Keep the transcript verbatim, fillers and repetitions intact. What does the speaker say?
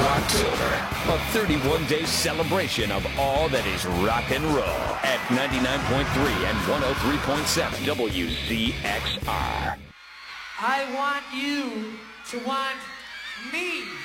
Rocktober, a thirty-one day celebration of all that is rock and roll at ninety-nine point three and one oh three point seven W Z X R. I want you to want me.